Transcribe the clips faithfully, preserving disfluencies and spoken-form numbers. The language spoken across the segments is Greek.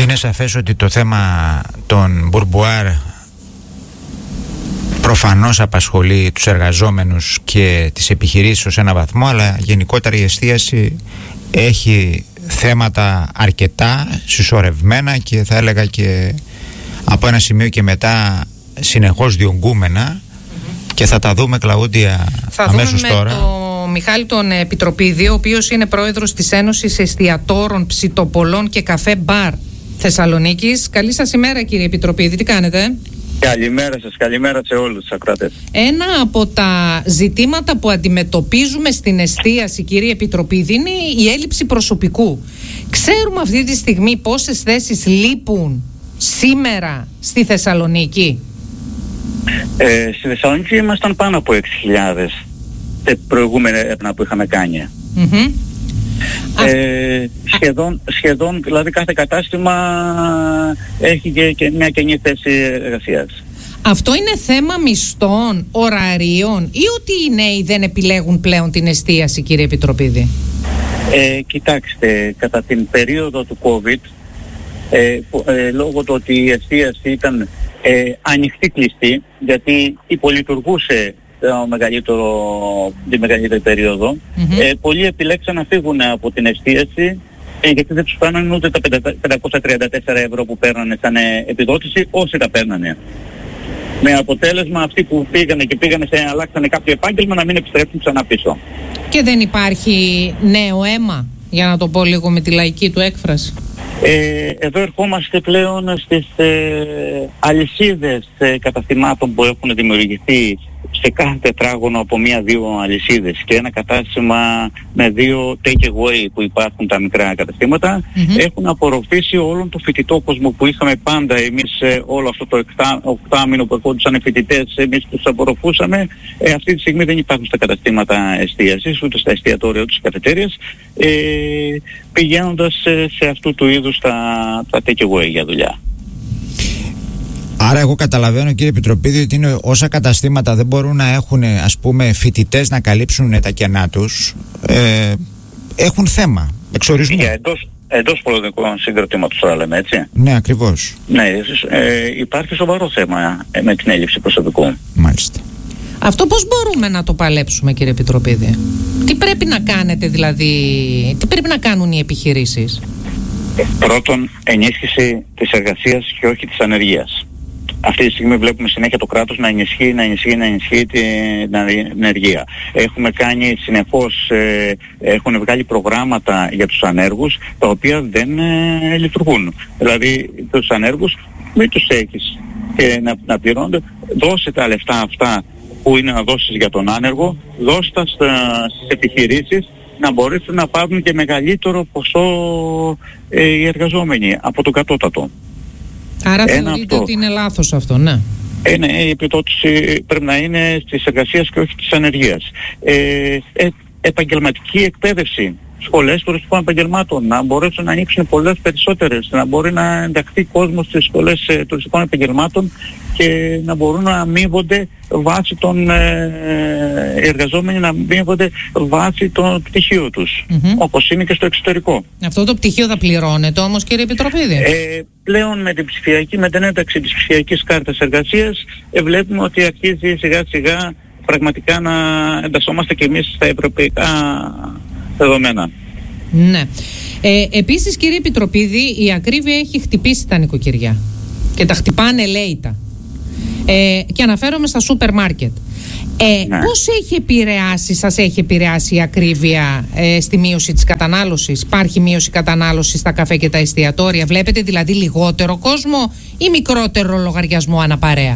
Είναι σαφές ότι το θέμα των μπουρμπουάρ προφανώς απασχολεί τους εργαζόμενους και τις επιχειρήσεις ως ένα βαθμό, αλλά γενικότερα η εστίαση έχει θέματα αρκετά συσσωρευμένα και θα έλεγα και από ένα σημείο και μετά συνεχώς διονγκούμενα, mm-hmm. και θα τα δούμε, Κλαούντια, θα αμέσως δούμε τώρα. Με το Μιχάλη τον Επιτροπίδη, ο οποίος είναι πρόεδρος της Ένωσης Εστιατόρων, Ψητοπολών και Καφέ Μπαρ Θεσσαλονίκης. Καλή σας ημέρα, κύριε Επιτροπίδη, τι κάνετε? Καλημέρα σας, καλημέρα σε όλους τους ακροατές. Ένα από τα ζητήματα που αντιμετωπίζουμε στην εστίαση, κύριε Επιτροπίδη, είναι η έλλειψη προσωπικού. Ξέρουμε αυτή τη στιγμή πόσες θέσεις λείπουν σήμερα στη Θεσσαλονίκη? Ε, στη Θεσσαλονίκη ήμασταν πάνω από έξι χιλιάδες σε προηγούμενα έρευνα που είχαμε κάνει. Mm-hmm. Ε, σχεδόν, σχεδόν, δηλαδή κάθε κατάστημα έχει και, και μια καινή θέση εργασίας. Αυτό είναι θέμα μισθών, ωραρίων ή ότι οι νέοι δεν επιλέγουν πλέον την εστίαση, κύριε Επιτροπίδη? Ε, κοιτάξτε, κατά την περίοδο του COVID, ε, ε, λόγω του ότι η εστίαση ήταν ε, ανοιχτή κλειστή, γιατί υπολειτουργούσε το μεγαλύτερο, τη μεγαλύτερη περίοδο, mm-hmm. ε, πολλοί επιλέξαν να φύγουν από την εστίαση, ε, γιατί δεν τους παίρνανε ούτε τα πεντακόσια τριάντα τέσσερα ευρώ που παίρνανε σαν ε, επιδότηση, όσοι τα παίρνανε. Με αποτέλεσμα αυτοί που πήγανε και πήγανε σε αλλάξανε κάποιο επάγγελμα να μην επιστρέψουν ξανά πίσω. Και δεν υπάρχει νέο αίμα, για να το πω λίγο με τη λαϊκή του έκφραση? Ε, εδώ ερχόμαστε πλέον στις ε, αλυσίδες ε, καταστημάτων που έχουν δημιουργηθεί σε κάθε τετράγωνο από μία-δύο αλυσίδες, και ένα κατάστημα με δύο take away που υπάρχουν, τα μικρά καταστήματα, mm-hmm. έχουν απορροφήσει όλον το φοιτητό κόσμο που είχαμε πάντα εμείς, ε, όλο αυτό το οκτάμινο που ερχόντουσαν φοιτητές, εμείς τους απορροφούσαμε. Ε, αυτή τη στιγμή δεν υπάρχουν στα καταστήματα εστίασης, ούτε στα εστιατόρια, ούτε στις καφετέριες, ε, πηγαίνοντας ε, σε αυτού του είδους τα, τα take away για δουλειά. Άρα εγώ καταλαβαίνω, κύριε Επιτροπίδη, ότι είναι όσα καταστήματα δεν μπορούν να έχουν, ας πούμε, φοιτητές να καλύψουν τα κενά τους, ε, έχουν θέμα εξορισμού. Για εντός, εντός πολωνικών συγκροτήματος τώρα λέμε, έτσι. Ναι, ακριβώς. Ναι, ε, υπάρχει σοβαρό θέμα ε, με την έλλειψη προσωπικού. Μάλιστα. Αυτό πώς μπορούμε να το παλέψουμε, κύριε Επιτροπίδη? Τι πρέπει να κάνετε δηλαδή, τι πρέπει να κάνουν οι επιχειρήσεις? Πρώτον, ενίσχυση της εργασίας και όχι της ανεργίας. Αυτή τη στιγμή βλέπουμε συνέχεια το κράτος να ενισχύει, να ενισχύει, να ενισχύει την ανεργία. Έχουμε κάνει συνεχώς, ε, έχουν βγάλει προγράμματα για τους ανέργους, τα οποία δεν ε, λειτουργούν. Δηλαδή τους ανέργους μην τους έχεις και να, να πληρώνονται, δώσε τα λεφτά αυτά που είναι να δώσεις για τον άνεργο, δώσε τα στις επιχειρήσεις, να μπορέσουν να πάρουν και μεγαλύτερο ποσό ε, οι εργαζόμενοι από τον κατώτατο. Άρα θεωρείτε ότι είναι λάθος αυτό, ναι? Ε, ναι, η επιδότηση πρέπει να είναι στις εργασίες και όχι της ανεργίας. Ε, ε, επαγγελματική εκπαίδευση, σχολές τουριστικών επαγγελμάτων, να μπορέσουν να ανοίξουν πολλές περισσότερες, να μπορεί να ενταχθεί κόσμος στις σχολές ε, τουριστικών επαγγελμάτων και να μπορούν να αμείβονται βάσει των ε, εργαζόμενοι, να αμείβονται βάσει των πτυχίων τους, mm-hmm. όπως είναι και στο εξωτερικό. Αυτό το πτυχίο θα πληρώνεται όμως, κύριε Επιτροπίδη? Ε, πλέον με την ψηφιακή, με την ένταξη της ψηφιακής κάρτας εργασίας, ε, βλέπουμε ότι αρχίζει σιγά σιγά πραγματικά να εντασσόμαστε και εμείς στα ευρωπαϊκά δεδομένα. Ναι. Ε, επίσης, κύριε Επιτροπίδη, η ακρίβεια έχει χτυπήσει τα νοικοκυριά και τα χτυπάνε ελέητα. Ε, και αναφέρομαι στα σούπερ μάρκετ. Ε, ναι. Πώς έχει επηρεάσει, σας έχει επηρεάσει η ακρίβεια ε, στη μείωση της κατανάλωσης? Υπάρχει μείωση κατανάλωσης στα καφέ και τα εστιατόρια? Βλέπετε δηλαδή λιγότερο κόσμο ή μικρότερο λογαριασμό αναπαρέα?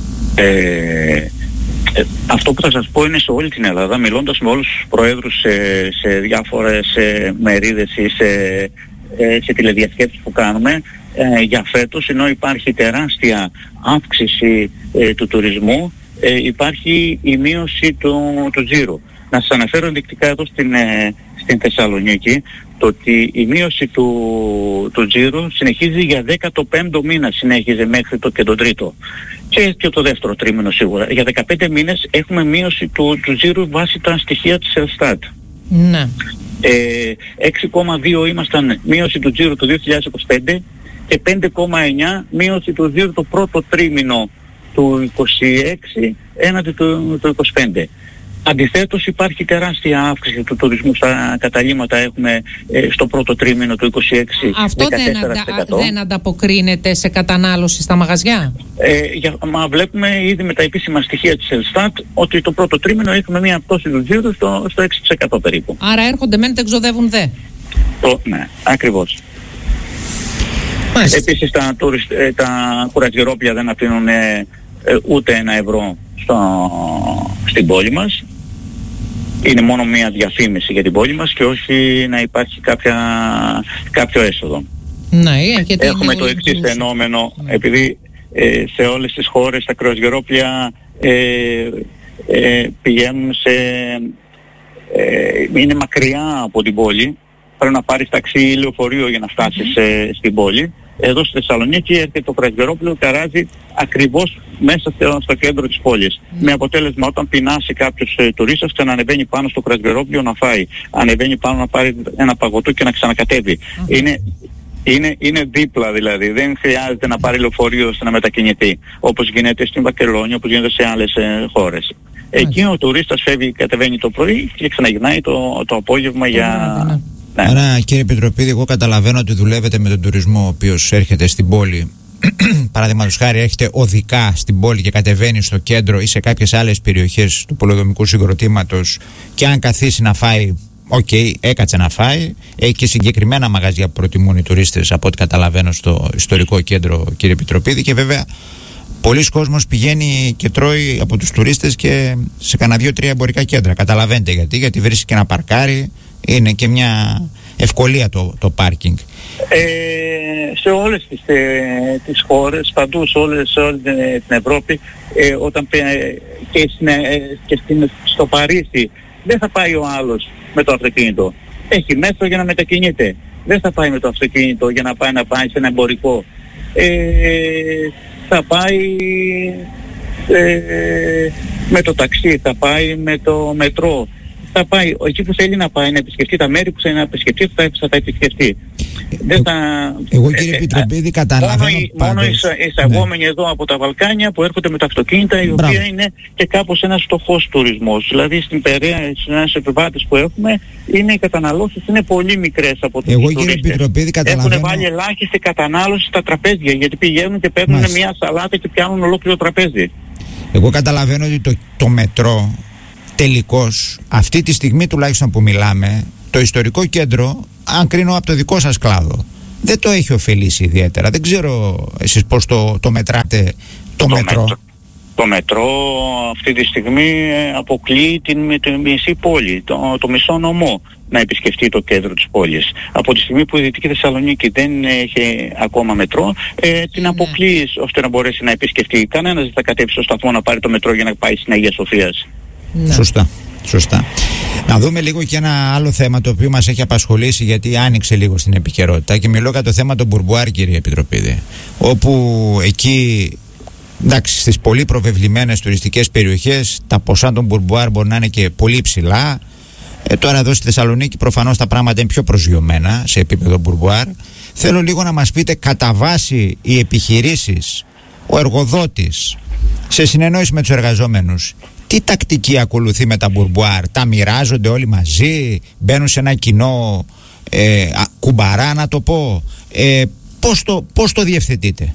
Ε, Ε, αυτό που θα σας πω είναι σε όλη την Ελλάδα, μιλώντας με όλους τους προέδρους σε, σε διάφορες ε, μερίδες ή σε, ε, σε τηλεδιασκέψεις που κάνουμε, ε, για φέτος, ενώ υπάρχει τεράστια αύξηση ε, του τουρισμού, ε, υπάρχει η μείωση του, του τζίρου. Να σας αναφέρω ενδεικτικά εδώ στην, ε, στην Θεσσαλονίκη, το ότι η μείωση του, του τζίρου συνεχίζει για δέκατο πέμπτο μήνα, συνέχιζε μέχρι το και τον τρίτο. Και, και το δεύτερο τρίμηνο σίγουρα. Για δεκαπέντε μήνες έχουμε μείωση του, του τζίρου βάσει τα στοιχεία της Ελστάτ. Ναι. Ε, έξι κόμμα δύο ήμασταν μείωση του τζίρου το δύο χιλιάδες είκοσι πέντε και πέντε κόμμα εννιά μείωση του δύο το πρώτο τρίμηνο του είκοσι έξι έναντι του, του είκοσι πέντε. Αντιθέτως υπάρχει τεράστια αύξηση του τουρισμού στα καταλύματα, έχουμε ε, στο πρώτο τρίμηνο του είκοσι έξι. Αυτό δεν, αντα, δεν ανταποκρίνεται σε κατανάλωση στα μαγαζιά? Ε, για, μα βλέπουμε ήδη με τα επίσημα στοιχεία της Ελστάτ ότι το πρώτο τρίμηνο έχουμε μια πτώση του τζίρου στο, στο έξι τοις εκατό περίπου. Άρα έρχονται μεν, δεν εξοδεύουν δε. Το, ναι, ακριβώς. Μάλιστα. Επίσης τα, τουριστ, ε, τα κουρασγερόπλια δεν αφήνουν ε, ε, ούτε ένα ευρώ στο, στην πόλη μας. Είναι μόνο μια διαφήμιση για την πόλη μας και όχι να υπάρχει κάποια, κάποιο έσοδο. Ναι, έχουμε το εξής φαινόμενο, ναι. επειδή ε, σε όλες τις χώρες τα κρουαζιερόπλια ε, ε, πηγαίνουν σε... Ε, είναι μακριά από την πόλη, πρέπει να πάρεις ταξί ή λεωφορείο για να φτάσεις mm-hmm. σε, στην πόλη. Εδώ στη Θεσσαλονίκη έρχεται το κρουαζιερόπλιο, καράζει ακριβώς μέσα στο, στο κέντρο της πόλης. Mm. Με αποτέλεσμα όταν πεινάσει κάποιος ε, τουρίστας ξανανεβαίνει πάνω στο κρουαζιερόπλιο να φάει. Ανεβαίνει πάνω να πάρει ένα παγωτό και να ξανακατέβει. Mm. Είναι, είναι, είναι δίπλα δηλαδή. Δεν χρειάζεται να πάρει λεωφορείο ώστε να μετακινηθεί. Όπως γίνεται στην Βαρκελόνη, όπως γίνεται σε άλλες ε, χώρες. Mm. Εκεί ο τουρίστας φεύγει, κατεβαίνει το πρωί και ξαναγυρνάει το, το απόγευμα mm. για... Mm. Ναι. Άρα κύριε Πιτροπίδη, εγώ καταλαβαίνω ότι δουλεύετε με τον τουρισμό ο οποίος έρχεται στην πόλη. Παραδείγματος χάρη, έχετε οδικά στην πόλη και κατεβαίνει στο κέντρο ή σε κάποιες άλλες περιοχές του πολεοδομικού συγκροτήματος και αν καθίσει να φάει, οκ, okay, έκατσε να φάει. Έχει και συγκεκριμένα μαγαζιά που προτιμούν οι τουρίστες από ό,τι καταλαβαίνω στο ιστορικό κέντρο, κύριε Πιτροπίδη, και βέβαια πολλοί κόσμος πηγαίνει και τρώει από τους τουρίστες και σε κανένα δύο-τρία εμπορικά κέντρα. Καταλαβαίνετε γιατί, γιατί βρίσκει και ένα παρκάρι. Είναι και μια ευκολία το, το πάρκινγκ. Ε, σε όλες τις, ε, τις χώρες, παντού σε όλες, σε όλη την, την Ευρώπη, ε, όταν, ε, και, στην, ε, και στην, στο Παρίσι δεν θα πάει ο άλλος με το αυτοκίνητο. Έχει μέτρο για να μετακινείται. Δεν θα πάει με το αυτοκίνητο για να πάει να πάει σε ένα εμπορικό. Ε, θα πάει ε, με το ταξί, θα πάει με το μετρό. Θα πάει εκεί που θέλει να πάει να επισκεφτεί, τα μέρη που θέλει να επισκεφτεί θα, θα τα επισκεφτεί. Δεν θα... Εγώ κύριε Πιτροπίδη ε, καταλαβαίνω μόνο, μόνο οι εισαγόμενοι ναι. εδώ από τα Βαλκάνια που έρχονται με τα αυτοκίνητα, η Μπράβο. οποία είναι και κάπως ένας φτωχός τουρισμός. Δηλαδή στην Περαία, στους επιβάτες που έχουμε, είναι οι καταναλώσεις είναι πολύ μικρές από τους Εγώ, τουρίστες. Κύριε Πιτροπίδη, καταλαβαίνω... Έχουν βάλει ελάχιστη κατανάλωση στα τραπέζια, γιατί πηγαίνουν και παίρνουν Μάλιστα. μια σαλάτα και πιάνουν ολόκληρο τραπέζι. Εγώ καταλαβαίνω ότι το, το μετρό τελικώς, αυτή τη στιγμή τουλάχιστον που μιλάμε, το ιστορικό κέντρο, αν κρίνω από το δικό σας κλάδο, δεν το έχει ωφελήσει ιδιαίτερα. Δεν ξέρω εσείς πώς το, το μετράτε το, το μετρό. μετρό. Το μετρό αυτή τη στιγμή αποκλείει την, την μισή πόλη, το, το μισό νομό να επισκεφτεί το κέντρο της πόλης. Από τη στιγμή που η Δυτική Θεσσαλονίκη δεν έχει ακόμα μετρό, ε, την αποκλείει ώστε να μπορέσει να επισκεφτεί. Κανένας δεν θα κατέβει στο σταθμό να πάρει το μετρό για να πάει στην Αγία Σοφίας. Ναι. Σωστά, σωστά. Να δούμε λίγο και ένα άλλο θέμα το οποίο μας έχει απασχολήσει, γιατί άνοιξε λίγο στην επικαιρότητα, και μιλώ για το θέμα των μπουρμπουάρ, κύριε Επιτροπίδη, όπου εκεί, εντάξει, στις πολύ προβεβλημένες τουριστικές περιοχές τα ποσά των μπουρμπουάρ μπορεί να είναι και πολύ ψηλά. ε, Τώρα εδώ στη Θεσσαλονίκη προφανώς τα πράγματα είναι πιο προσγειωμένα σε επίπεδο μπουρμπουάρ. Θέλω λίγο να μας πείτε κατά βάση οι επιχειρήσεις, ο εργοδότης σε συνεννόηση με τους εργαζόμενους, τι τακτική ακολουθεί με τα μπουρμπουάρ? Τα μοιράζονται όλοι μαζί, μπαίνουν σε ένα κοινό ε, κουμπαρά να το πω, ε, πώς, το, πώς το διευθετείτε?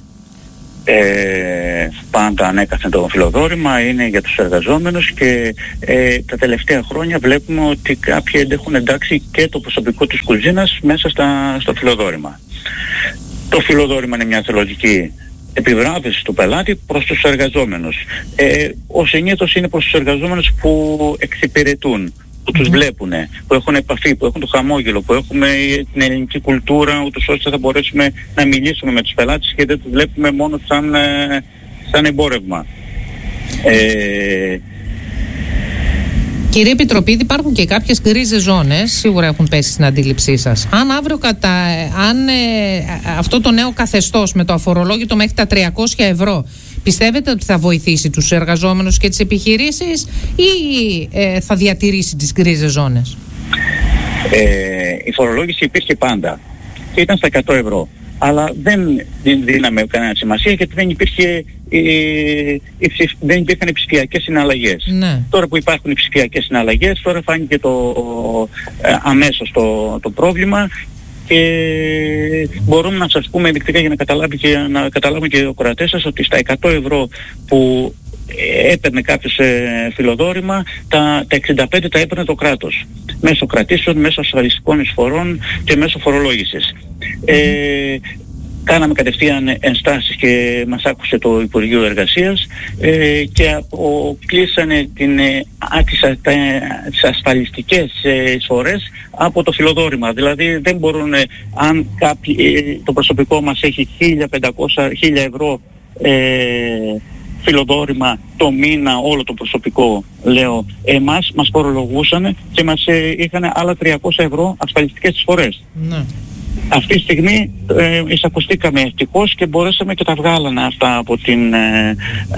Ε, πάντα ανέκαθεν το φιλοδόρημα είναι για τους εργαζόμενους και ε, τα τελευταία χρόνια βλέπουμε ότι κάποιοι έχουν εντάξει και το προσωπικό της κουζίνας μέσα στα, στο φιλοδόρημα. Το φιλοδόρημα είναι μια θεολογική επιβράβευση του πελάτη προς τους εργαζόμενους. Ε, ο συνήθως είναι προς τους εργαζόμενους που εξυπηρετούν, που τους βλέπουν, που έχουν επαφή, που έχουν το χαμόγελο, που έχουμε την ελληνική κουλτούρα, ούτως ώστε θα μπορέσουμε να μιλήσουμε με τους πελάτες και δεν τους βλέπουμε μόνο σαν, ε, σαν εμπόρευμα. Ε, Κύριε Επιτροπίδη, υπάρχουν και κάποιες γκρίζες ζώνες, σίγουρα έχουν πέσει στην αντίληψή σας. Αν αύριο κατά, αν ε, αυτό το νέο καθεστώς με το αφορολόγητο μέχρι τα τριακόσια ευρώ, πιστεύετε ότι θα βοηθήσει τους εργαζόμενους και τις επιχειρήσεις ή ε, θα διατηρήσει τις γκρίζες ζώνες? Ε, η φορολόγηση υπήρχε πάντα και ήταν στα εκατό ευρώ. αλλά δεν δίναμε κανένα σημασία γιατί δεν υπήρχε, ε, ε, δεν υπήρχαν οι ψηφιακές συναλλαγές. Ναι. Τώρα που υπάρχουν οι ψηφιακές συναλλαγές, τώρα φάνηκε το, ε, αμέσως το, το πρόβλημα και μπορούμε να σας πούμε ενδεικτικά για να, καταλάβει και, να καταλάβουν και οι ακροατές σας ότι στα εκατό ευρώ που έπαιρνε κάποιος ε, φιλοδόρημα, τα, τα εξήντα πέντε τα έπαιρνε το κράτος. Μέσω κρατήσεων, μέσω ασφαλιστικών εισφορών και μέσω φορολόγησης. Ε, Κάναμε κατευθείαν ενστάσεις και μας άκουσε το Υπουργείο Εργασίας ε, και απο, κλείσανε την, ε, τις, α, τα, τις ασφαλιστικές ε, εισφορές από το φιλοδόρημα. Δηλαδή δεν μπορούν, ε, αν κάποιοι, ε, το προσωπικό μας έχει χίλια πεντακόσια ευρώ ε, φιλοδόρημα το μήνα, όλο το προσωπικό λέω, εμάς μας φορολογούσαν και μας ε, είχαν άλλα τριακόσια ευρώ ασφαλιστικές εισφορές. Ναι. Αυτή τη στιγμή ε, εισακουστήκαμε ευτυχώς και μπορέσαμε και τα βγάλανε αυτά από, την, ε,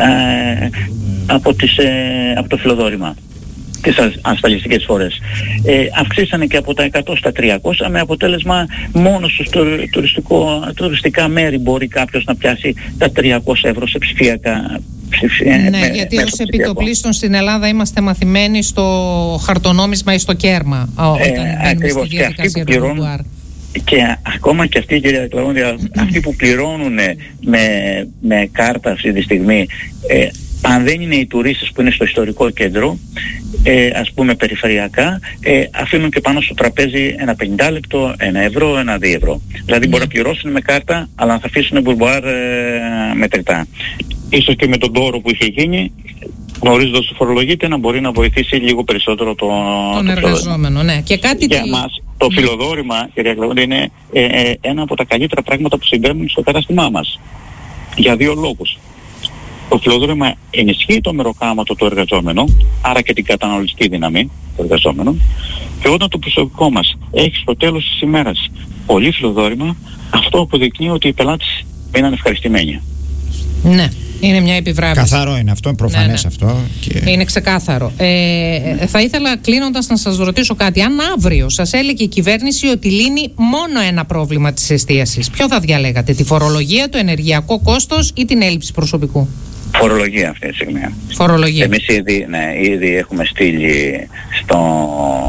ε, από, τις, ε, από το φιλοδόρημα, τις ασφαλιστικές φορές. Ε, αυξήσανε και από τα εκατό στα τριακόσια με αποτέλεσμα μόνο στους τουριστικό, τουριστικά μέρη μπορεί κάποιος να πιάσει τα τριακόσια ευρώ σε ψηφιακά. Ναι, με, γιατί ως επιτοπλίστων στην Ελλάδα είμαστε μαθημένοι στο χαρτονόμισμα ή στο κέρμα όταν ε, ακριβώς, στη διαδικασία του Μπουμπουάρ. Και ακόμα και αυτοί, κυρία Κλαούντια, αυτοί που πληρώνουν με, με κάρτα αυτή τη στιγμή, ε, αν δεν είναι οι τουρίστες που είναι στο ιστορικό κέντρο, ε, ας πούμε περιφερειακά, ε, αφήνουν και πάνω στο τραπέζι ένα πενήντα λεπτό, ένα ευρώ, ένα δύο ευρώ. Δηλαδή μπορεί να πληρώσουν με κάρτα, αλλά θα αφήσουν μπουρμπουάρ ε, μετρητά. Ίσως και με τον τόρο που είχε γίνει, γνωρίζοντας ότι φορολογείται, να μπορεί να βοηθήσει λίγο περισσότερο το, τον το εργαζόμενο. Ναι. Και κάτι για τι... μας το φιλοδόρημα, κυρία Κλαούντα, είναι ε, ε, ένα από τα καλύτερα πράγματα που συμβαίνουν στο κατάστημά μας. Για δύο λόγους. Το φιλοδόρημα ενισχύει το μεροκάματο του εργαζόμενου, άρα και την καταναλωτική δύναμη του εργαζόμενου, και όταν το προσωπικό μας έχει στο τέλος της ημέρας πολύ φιλοδόρημα, αυτό αποδεικνύει ότι οι πελάτες μείναν ευχαριστημένοι. Ναι. Είναι μια επιβράβευση. Καθαρό είναι αυτό, είναι προφανές, ναι, ναι. αυτό. Και... Είναι ξεκάθαρο. Ε, θα ήθελα κλείνοντας να σας ρωτήσω κάτι. Αν αύριο σας έλεγε η κυβέρνηση ότι λύνει μόνο ένα πρόβλημα της εστίασης, ποιο θα διαλέγατε, τη φορολογία, το ενεργειακό κόστος ή την έλλειψη προσωπικού? Φορολογία αυτή τη στιγμή. Φορολογία. Εμείς ήδη, ναι, ήδη έχουμε στείλει στο,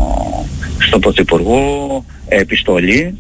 στο Πρωθυπουργό επιστολή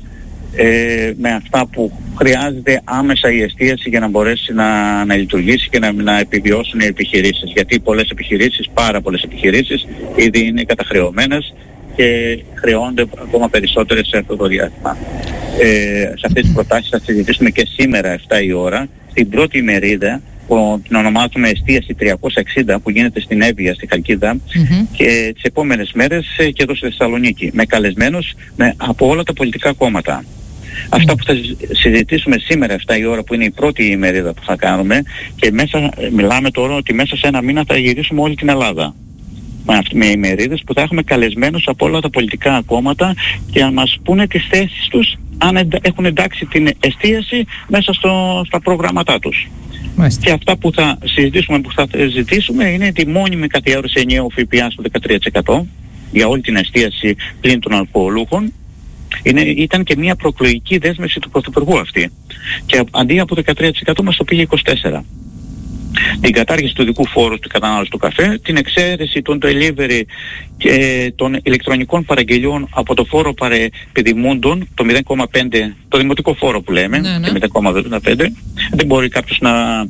Ε, με αυτά που χρειάζεται άμεσα η εστίαση για να μπορέσει να, να λειτουργήσει και να, να επιβιώσουν οι επιχειρήσεις. Γιατί πολλές επιχειρήσεις, πάρα πολλές επιχειρήσεις ήδη είναι καταχρεωμένες και χρεώνται ακόμα περισσότερες σε αυτό το διάστημα. Ε, σε αυτές τις προτάσεις θα συζητήσουμε και σήμερα εφτά η ώρα στην πρώτη ημερίδα που την ονομάζουμε εστίαση τριακόσια εξήντα που γίνεται στην Εύβοια, στη Χαλκίδα mm-hmm. και τις επόμενες μέρες και εδώ στη Θεσσαλονίκη με καλεσμένους με, από όλα τα πολιτικά κόμματα. Αυτά που θα συζητήσουμε σήμερα εφτά η ώρα που είναι η πρώτη ημερίδα που θα κάνουμε και μέσα, μιλάμε τώρα ότι μέσα σε ένα μήνα θα γυρίσουμε όλη την Ελλάδα με, με ημερίδες που θα έχουμε καλεσμένους από όλα τα πολιτικά κόμματα και να μας πούνε τις θέσεις τους αν εντα, έχουν εντάξει την εστίαση μέσα στο, στα προγράμματά τους. Μάλιστα. Και αυτά που θα συζητήσουμε, που θα ζητήσουμε είναι τη μόνιμη καθιέρωση ενιαίου ΦΠΑ στο δεκατρία τοις εκατό για όλη την εστίαση πλην των αλκοολούχων. Είναι, ήταν και μια προεκλογική δέσμευση του Πρωθυπουργού αυτή. Και αντί από δεκατρία τοις εκατό μας το πήγε είκοσι τέσσερα τοις εκατό. Την κατάργηση του ειδικού φόρου στην κατανάλωση του καφέ, την εξαίρεση των delivery και των ηλεκτρονικών παραγγελιών από το φόρο παρεπιδημούντων, το μηδέν κόμμα πέντε, το δημοτικό φόρο που λέμε, ναι, ναι. και μηδέν κόμμα πέντε. Δεν μπορεί κάποιος να,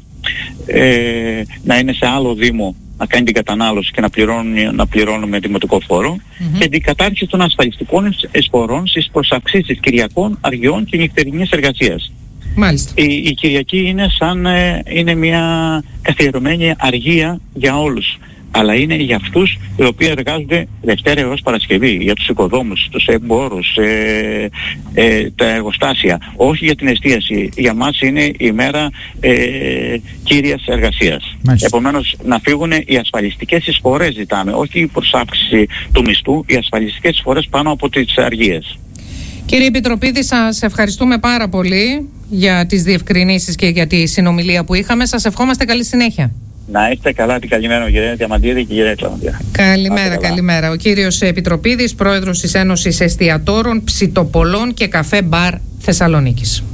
ε, να είναι σε άλλο δήμο να κάνει την κατανάλωση και να πληρώνει, να πληρώνουμε δημοτικό φόρο mm-hmm. και την κατάργηση των ασφαλιστικών εισφορών στις προσαυξήσεις Κυριακών, Αργιών και νυχτερινής εργασίας. Μάλιστα. Η, η Κυριακή είναι σαν ε, είναι μια καθιερωμένη αργία για όλους. Αλλά είναι για αυτούς οι οποίοι εργάζονται Δευτέρα έως Παρασκευή, για τους οικοδόμους, τους εμπόρους, ε, ε, τα εργοστάσια. Όχι για την εστίαση. Για μας είναι η μέρα ε, κύριας εργασίας. Μάλιστα. Επομένως να φύγουν οι ασφαλιστικές εισφορές ζητάμε, όχι η προσάυξηση του μισθού, οι ασφαλιστικές εισφορές πάνω από τις αργίες. Κύριε Επιτροπίδη, σας ευχαριστούμε πάρα πολύ για τις διευκρινήσεις και για τη συνομιλία που είχαμε. Σας ευχόμαστε καλή συνέχεια. Να είστε καλά, την καλημέρα κυρία Διαμαντίδη και κυρία Κλαούντια. Καλημέρα, καλημέρα. Ο κύριος Επιτροπίδης, πρόεδρος της Ένωσης Εστιατόρων, Ψητοπολών και Καφέ Μπαρ Θεσσαλονίκης.